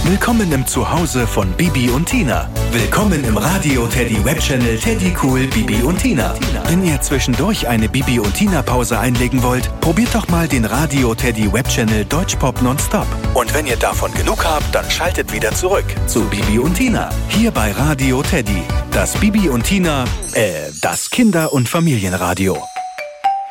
Willkommen im Zuhause von Bibi und Tina. Willkommen im Radio Teddy Webchannel Teddy Cool Bibi und Tina. Wenn ihr zwischendurch eine Bibi und Tina Pause einlegen wollt, probiert doch mal den Radio Teddy Webchannel Deutschpop Nonstop. Und wenn ihr davon genug habt, dann schaltet wieder zurück zu Bibi und Tina. Hier bei Radio Teddy. Das Bibi und Tina, das Kinder- und Familienradio.